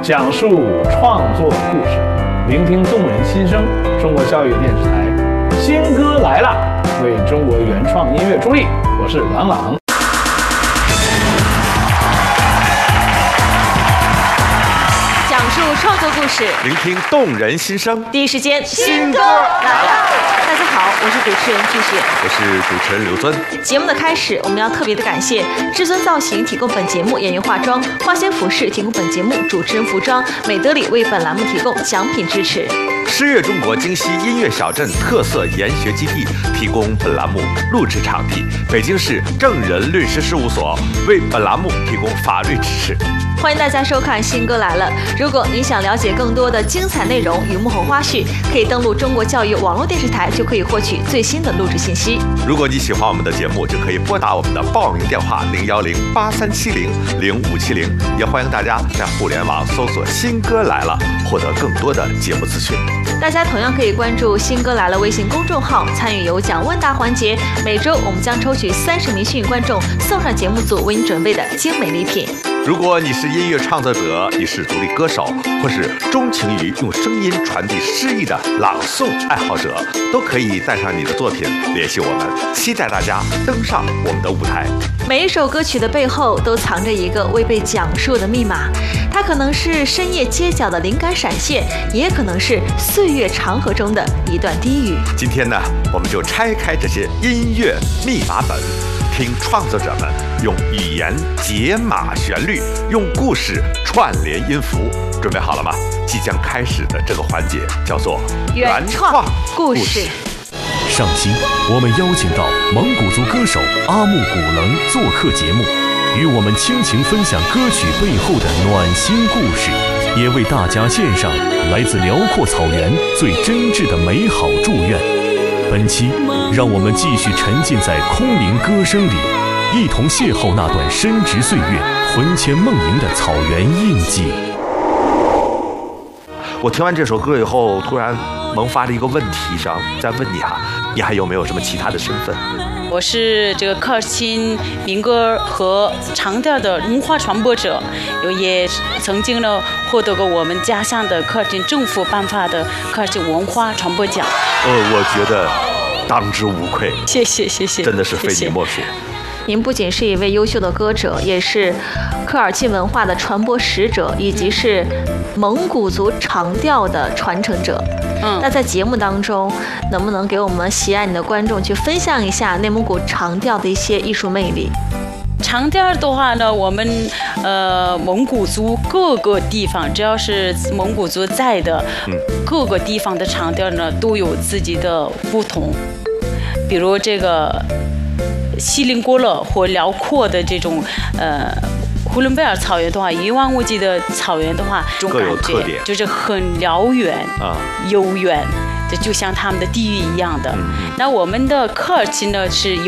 讲述创作故事，聆听动人心声。中国教育电视台新歌来啦，为中国原创音乐助力。我是郎朗。 讲述创作故事， 聆听动人心声。 第一时间，新歌来了！大家好，我是主持人巨雪， 我是主持人刘尊。 节目的开始，我们要特别的感谢至尊造型提供本节目演员化妆，花仙服饰提供本节目主持人服装，美德里为本栏目提供奖品支持。 诗乐中国京西音乐小镇特色研学基地提供本栏目录制场地，北京市正人律师事务所为本栏目提供法律支持。 欢迎大家收看《新歌来了》。如果你想了解更多的精彩内容与幕后花絮，可以登录中国教育网络电视台，就可以获取最新的录制信息。 如果你喜欢我们的节目，就可以拨打我们的报名电话010-8370-0570，也欢迎大家在互联网搜索“新歌来了”，获得更多的节目资讯。 大家同样可以关注“新歌来了”微信公众号，参与有奖问答环节。每周我们将抽取30名幸运观众，送上节目组为你准备的精美礼品。 如果你是音乐创作者，你是独立歌手，或是钟情于用声音传递诗意的朗诵爱好者，都可以带上你的作品联系我们，期待大家登上我们的舞台。 每一首歌曲的背后都藏着一个未被讲述的密码，它可能是深夜街角的灵感闪现，也可能是岁月长河中的一段低语。 今天呢，我们就拆开这些音乐密码本，听创作者们用语言解码旋律，用故事串联音符。准备好了吗？即将开始的这个环节叫做原创故事。 上期我们邀请到蒙古族歌手阿木古棱做客节目，与我们倾情分享歌曲背后的暖心故事，也为大家献上来自辽阔草原最真挚的美好祝愿。本期让我们继续沉浸在空灵歌声里，一同邂逅那段深植岁月、魂牵梦萦的草原印记。 我听完这首歌以后，突然萌发了一个问题，想再问你哈，你还有没有什么其他的身份？ 我是这个科尔沁民歌和长调的文化传播者，也曾经呢获得过我们家乡的科尔沁政府颁发的科尔沁文化传播奖。 我觉得当之无愧。 谢谢， 真的是非你莫属。 您不仅是一位优秀的歌者，也是科尔沁文化的传播使者，以及是蒙古族长调的传承者。那在节目当中，能不能给我们喜爱你的观众去分享一下内蒙古长调的一些艺术魅力？ 长调的话呢，我们蒙古族各个地方，只要是蒙古族在的各个地方的长调呢，都有自己的不同。比如这个锡林郭勒或辽阔的这种呼伦贝尔草原的话，一望无际的草原的话，这种感觉就是很辽远悠远，就像他们的地域一样的。那我们的科尔沁呢是